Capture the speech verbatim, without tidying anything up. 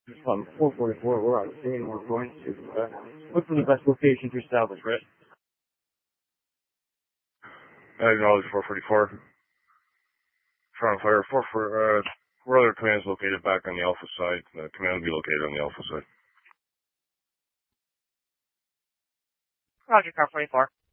Um, four forty-four, we're on scene. We're going to uh, look for the best location to establish, right? I acknowledge four forty-four. Front fire. four for, uh, where other commands located back on the Alpha side. The command will be located on the Alpha side. Roger, car forty-four.